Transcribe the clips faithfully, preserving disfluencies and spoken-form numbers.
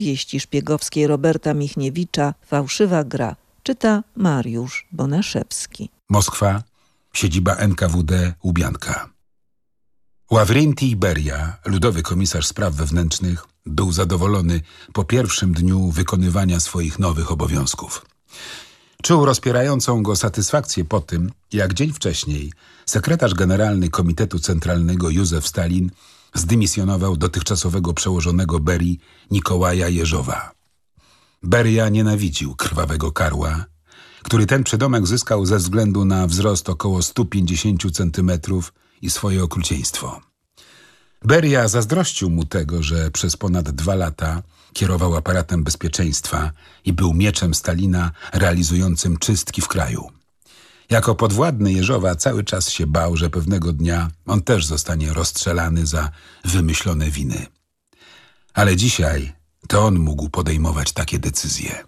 Wieści szpiegowskiej Roberta Michniewicza Fałszywa gra. Czyta Mariusz Bonaszewski. Moskwa, siedziba N K W D Łubianka. Ławrentij Beria, ludowy komisarz spraw wewnętrznych, był zadowolony po pierwszym dniu wykonywania swoich nowych obowiązków. Czuł rozpierającą go satysfakcję po tym, jak dzień wcześniej sekretarz generalny Komitetu Centralnego Józef Stalin zdymisjonował dotychczasowego przełożonego Berii Nikołaja Jeżowa. Beria nienawidził krwawego Karła, który ten przydomek zyskał ze względu na wzrost około sto pięćdziesiąt centymetrów i swoje okrucieństwo. Beria zazdrościł mu tego, że przez ponad dwa lata kierował aparatem bezpieczeństwa i był mieczem Stalina realizującym czystki w kraju. Jako podwładny Jeżowa cały czas się bał, że pewnego dnia on też zostanie rozstrzelany za wymyślone winy. Ale dzisiaj to on mógł podejmować takie decyzje.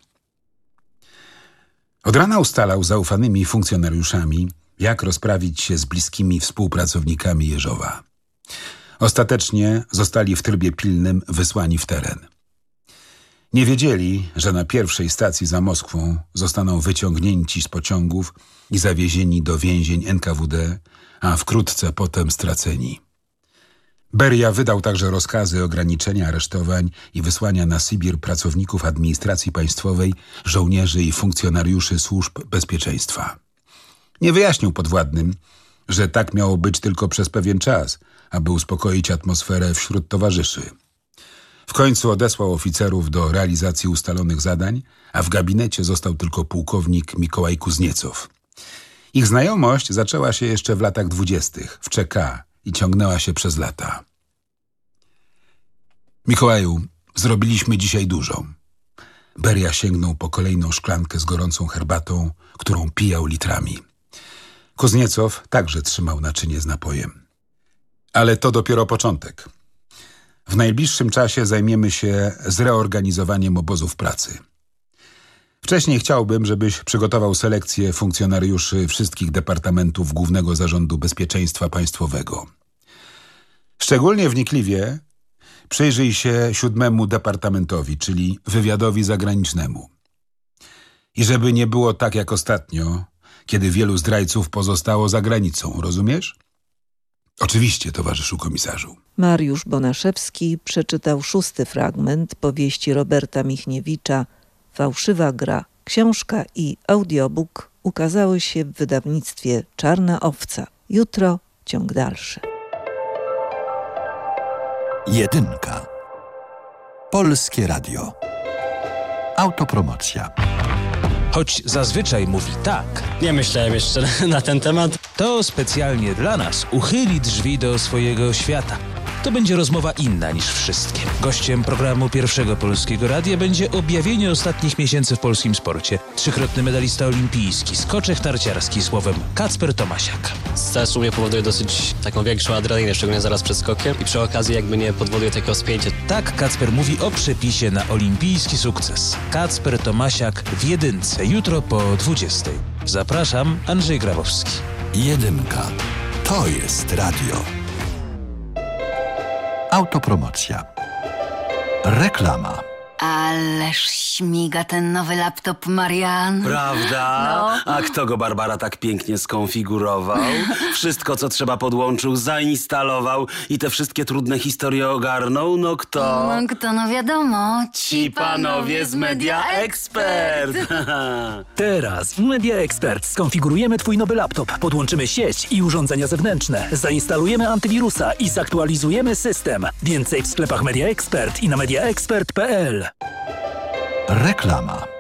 Od rana ustalał z zaufanymi funkcjonariuszami, jak rozprawić się z bliskimi współpracownikami Jeżowa. Ostatecznie zostali w trybie pilnym wysłani w teren. Nie wiedzieli, że na pierwszej stacji za Moskwą zostaną wyciągnięci z pociągów i zawiezieni do więzień N K W D, a wkrótce potem straceni. Beria wydał także rozkazy ograniczenia aresztowań i wysłania na Sybir pracowników administracji państwowej, żołnierzy i funkcjonariuszy służb bezpieczeństwa. Nie wyjaśnił podwładnym, że tak miało być tylko przez pewien czas, aby uspokoić atmosferę wśród towarzyszy. W końcu odesłał oficerów do realizacji ustalonych zadań, a w gabinecie został tylko pułkownik Mikołaj Kuzniecow. Ich znajomość zaczęła się jeszcze w latach dwudziestych w C K i ciągnęła się przez lata. Mikołaju, zrobiliśmy dzisiaj dużo. Beria sięgnął po kolejną szklankę z gorącą herbatą, którą pijał litrami. Kuzniecow także trzymał naczynie z napojem. Ale to dopiero początek. W najbliższym czasie zajmiemy się zreorganizowaniem obozów pracy. Wcześniej chciałbym, żebyś przygotował selekcję funkcjonariuszy wszystkich departamentów Głównego Zarządu Bezpieczeństwa Państwowego. Szczególnie wnikliwie przyjrzyj się siódmemu departamentowi, czyli wywiadowi zagranicznemu. I żeby nie było tak jak ostatnio, kiedy wielu zdrajców pozostało za granicą, rozumiesz? Oczywiście, towarzyszu komisarzu. Mariusz Bonaszewski przeczytał szósty fragment powieści Roberta Michniewicza Fałszywa gra. Książka i audiobook ukazały się w wydawnictwie Czarna Owca. Jutro ciąg dalszy. Jedynka. Polskie Radio. Autopromocja. Choć zazwyczaj mówi tak, nie myślałem jeszcze na ten temat, to specjalnie dla nas uchyli drzwi do swojego świata. To będzie rozmowa inna niż wszystkie. Gościem programu Pierwszego Polskiego Radia będzie objawienie ostatnich miesięcy w polskim sporcie. Trzykrotny medalista olimpijski, skoczek narciarski, słowem Kacper Tomasiak. Stres u mnie powoduje dosyć taką większą adrenalinę, szczególnie zaraz przed skokiem i przy okazji jakby nie powoduje takiego spięcia. Tak Kacper mówi o przepisie na olimpijski sukces. Kacper Tomasiak w jedynce, jutro po dwudziestej. Zapraszam, Andrzej Grabowski. Jedynka. To jest radio. Autopromocja. Reklama. Ależ śmiga ten nowy laptop, Marian. Prawda? No. A kto go, Barbara, tak pięknie skonfigurował? Wszystko, co trzeba, podłączył, zainstalował i te wszystkie trudne historie ogarnął? No kto? No kto, no wiadomo. Ci panowie z Media Expert. Teraz w Media Expert skonfigurujemy twój nowy laptop, podłączymy sieć i urządzenia zewnętrzne, zainstalujemy antywirusa i zaktualizujemy system. Więcej w sklepach Media Expert i na media expert kropka p l. Reklama.